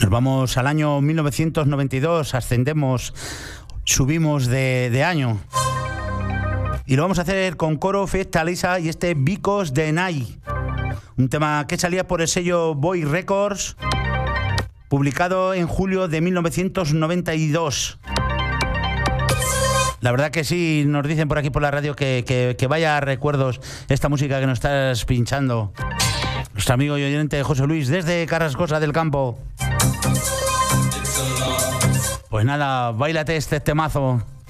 Nos vamos al año 1992, ascendemos, subimos de año. Y lo vamos a hacer con Coro, Fiesta Lisa y este Because the Night. Un tema que salía por el sello Boy Records, publicado en julio de 1992. La verdad que sí, nos dicen por aquí por la radio que vaya recuerdos esta música que nos estás pinchando. Nuestro amigo y oyente José Luis desde Carrascosa del Campo. Pues nada, báilate este temazo.